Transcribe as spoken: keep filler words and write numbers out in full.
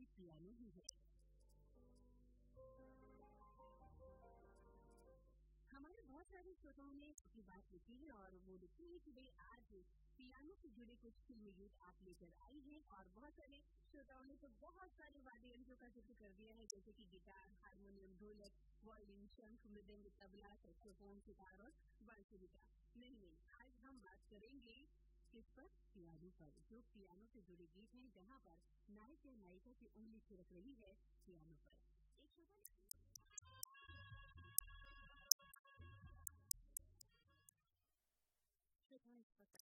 Piano ही है। हमारे बहुत सारे श्रोताओं ने अपनी बात लिखी है और वो लिखी है कि भाई आज पियानो से जुड़े कुछ फिल्मी गीत आप लेकर आई हैं और बहुत सारे श्रोताओं ने तो बहुत सारे वाद्य यंत्रों का जिक्र कर दिया है, जैसे कि गिटार, हारमोनियम, ढोलक, वायलिन, शंख, मृदंग, तबला, सैक्सोफोन, सितार और बांसुरी का। नहीं नहीं, आज हम बात करेंगे किस पर? पियानो पर। जो पियानो से जुड़े गीत हैं जहाँ पर नायक या नायिका की उंगली थिरक रही है पियानो पर। एक श्रोता श्रोता इस वक्त